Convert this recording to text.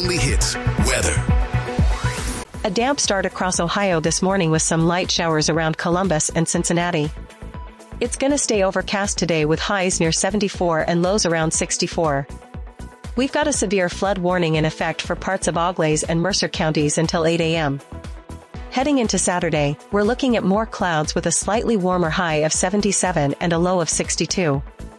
only hits, weather. A damp start across Ohio this morning with some light showers around Columbus and Cincinnati. It's gonna stay overcast today with highs near 74 and lows around 64. We've got a severe flood warning in effect for parts of Auglaize and Mercer counties until 8 a.m. Heading into Saturday, we're looking at more clouds with a slightly warmer high of 77 and a low of 62.